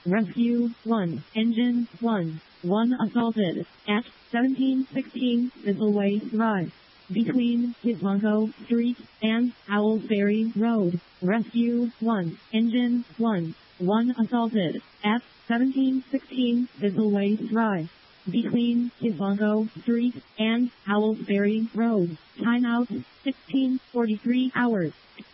Rescue 1, Engine 1. 1 assaulted at 1716 Thistleway Drive, between Kiswango Street and Owlsbury Road. Rescue 1, Engine 1. 1 assaulted at 1716 Thistleway Drive, between Kiswango Street and Owlsbury Road. Timeout 16:43 hours.